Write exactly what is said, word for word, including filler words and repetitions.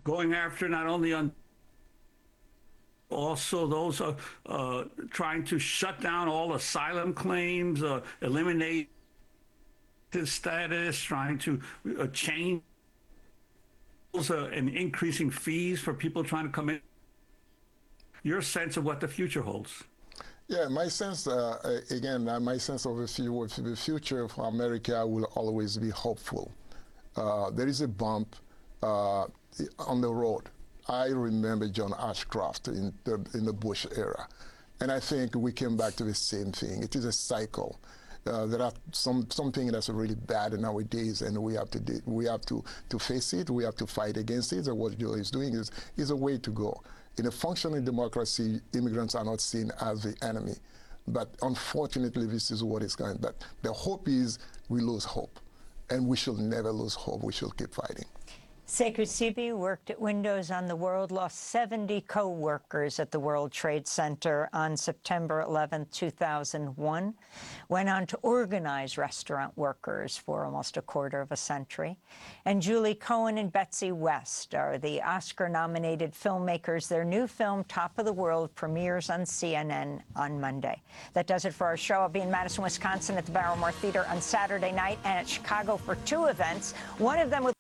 going after not only on also those uh, uh, trying to shut down all asylum claims, uh, eliminate his status, trying to uh, change uh, and increasing fees for people trying to come in. Your sense of what the future holds? Yeah, my sense, uh, again, uh, my sense of the future for America will always be hopeful. Uh, there is a bump uh, on the road. I remember John Ashcroft in the, in the Bush era, and I think we came back to the same thing. It is a cycle. Uh, there are some something that's really bad nowadays, and we have to do, we have to to face it. We have to fight against it. And what Joe is doing is is a way to go. In a functioning democracy, immigrants are not seen as the enemy, but unfortunately, this is what is going. But the hope is we lose hope, and we should never lose hope. We should keep fighting. Sekou Sibi worked at Windows on the World, lost seventy co-workers at the World Trade Center on September eleventh, two thousand one. Went on to organize restaurant workers for almost a quarter of a century. And Julie Cohen and Betsy West are the Oscar-nominated filmmakers. Their new film, Top of the World, premieres on C N N on Monday. That does it for our show. I'll be in Madison, Wisconsin at the Barrymore Theater on Saturday night and at Chicago for two events, one of them with